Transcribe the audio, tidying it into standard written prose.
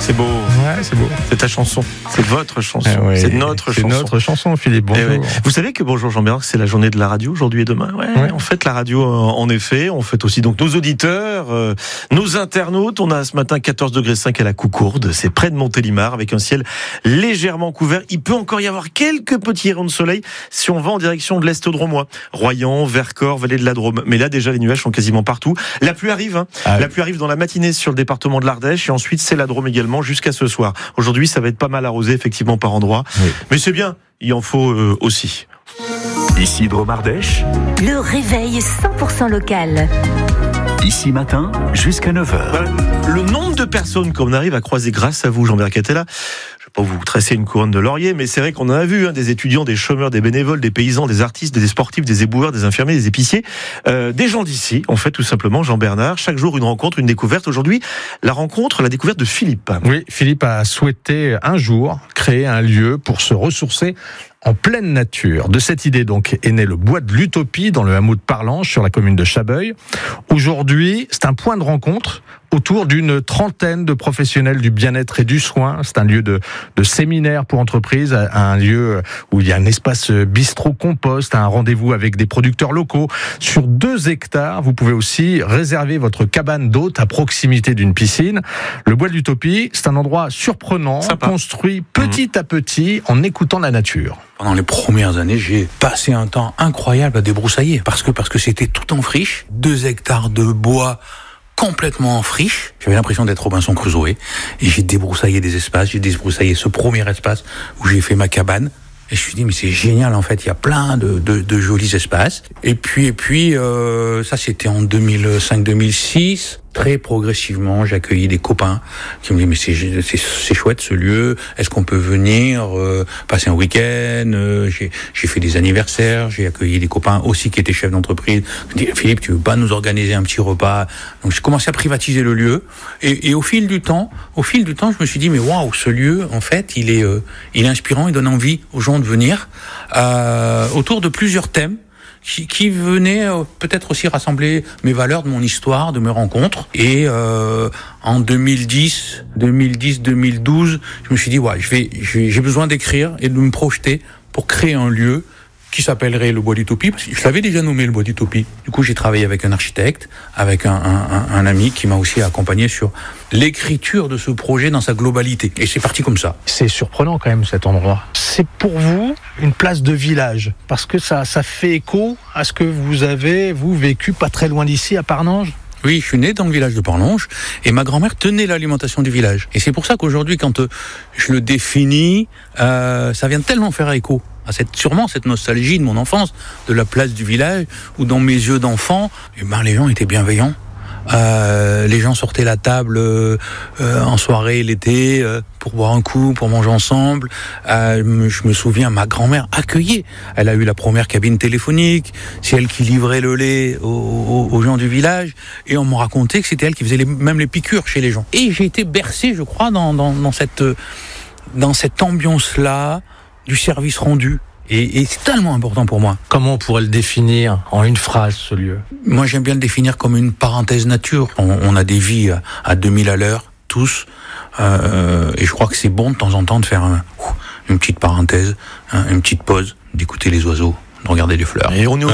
C'est beau. Ouais, c'est beau. C'est ta chanson. C'est votre chanson. Ouais, c'est notre chanson. C'est notre chanson, Philippe. Bonjour. Ouais. Vous savez que bonjour Jean-Bernard, c'est la journée de la radio aujourd'hui et demain. Ouais. On fête la radio en effet. On fête aussi donc nos auditeurs, nos internautes. On a ce matin 14,5 degrés à la Coucourde. C'est près de Montélimar avec un ciel légèrement couvert. Il peut encore y avoir quelques petits rayons de soleil si on va en direction de l'Est drômois. Royan, Vercors, Vallée de la Drôme. Mais là déjà les nuages sont quasiment partout. La pluie arrive. La pluie arrive dans la matinée sur le département de l'Ardèche et ensuite c'est la Drôme également jusqu'à ce soir. Aujourd'hui ça va être pas mal arrosé effectivement par endroits. Oui. Mais c'est bien, il en faut aussi. Ici Drôme Ardèche. Le réveil 100% local. Ici matin, jusqu'à 9h. Le nombre de personnes qu'on arrive à croiser grâce à vous, Jean-Bernard Catella, je ne vais pas vous tresser une couronne de laurier, mais c'est vrai qu'on en a vu, des étudiants, des chômeurs, des bénévoles, des paysans, des artistes, des sportifs, des éboueurs, des infirmiers, des épiciers, des gens d'ici. On fait tout simplement, Jean-Bernard, chaque jour une rencontre, une découverte. Aujourd'hui, la découverte de Philippe. Oui, Philippe a souhaité un jour créer un lieu pour se ressourcer en pleine nature. De cette idée donc est né le Bois de l'Utopie dans le hameau de Parlange sur la commune de Chabeuil. Aujourd'hui, c'est un point de rencontre autour d'une trentaine de professionnels du bien-être et du soin. C'est un lieu de séminaire pour entreprises, un lieu où il y a un espace bistrot-compost, un rendez-vous avec des producteurs locaux. Sur 2 hectares, vous pouvez aussi réserver votre cabane d'hôtes à proximité d'une piscine. Le Bois de l'Utopie, c'est un endroit surprenant, sympa, construit petit à petit en écoutant la nature. Pendant les premières années, j'ai passé un temps incroyable à débroussailler parce que c'était tout en friche, 2 hectares de bois complètement en friche. J'avais l'impression d'être Robinson Crusoe et j'ai débroussaillé des espaces. J'ai débroussaillé ce premier espace où j'ai fait ma cabane. Et je me suis dit, mais c'est génial, en fait, il y a plein de jolis espaces. Et puis, ça c'était en 2005-2006. Très progressivement, j'ai accueilli des copains qui me disaient, mais c'est chouette ce lieu, est-ce qu'on peut venir passer un week-end? J'ai fait des anniversaires, j'ai accueilli des copains aussi qui étaient chefs d'entreprise. Je me dis, Philippe, tu veux pas nous organiser un petit repas? Donc j'ai commencé à privatiser le lieu. Et au fil du temps, je me suis dit, mais waouh, ce lieu, en fait, il est inspirant, il donne envie aux gens de venir autour de plusieurs thèmes qui venaient peut-être aussi rassembler mes valeurs de mon histoire, de mes rencontres. Et en 2010, 2012, je me suis dit, ouais, j'ai besoin d'écrire et de me projeter pour créer un lieu qui s'appellerait le Bois d'Utopie, parce que je l'avais déjà nommé le Bois d'Utopie. Du coup, j'ai travaillé avec un architecte, avec un ami qui m'a aussi accompagné sur l'écriture de ce projet dans sa globalité. Et c'est parti comme ça. C'est surprenant quand même cet endroit. C'est pour vous une place de village, parce que ça fait écho à ce que vous avez, vécu pas très loin d'ici, à Parlange. Oui, je suis né dans le village de Parlange et ma grand-mère tenait l'alimentation du village. Et c'est pour ça qu'aujourd'hui, quand je le définis, ça vient tellement faire écho à sûrement cette nostalgie de mon enfance, de la place du village, où dans mes yeux d'enfant, les gens étaient bienveillants. Les gens sortaient la table en soirée l'été pour boire un coup, pour manger ensemble. Je me souviens, ma grand-mère accueillait. Elle a eu la première cabine téléphonique. C'est elle qui livrait le lait aux gens du village. Et on m'a raconté que c'était elle qui faisait même les piqûres chez les gens. Et j'ai été bercé, je crois, dans cette ambiance-là du service rendu. Et c'est tellement important pour moi. Comment on pourrait le définir en une phrase, ce lieu? Moi, j'aime bien le définir comme une parenthèse nature. On a des vies à 2000 à l'heure, tous. Et je crois que c'est bon de temps en temps de faire une petite parenthèse, une petite pause, d'écouter les oiseaux, de regarder les fleurs. Et on est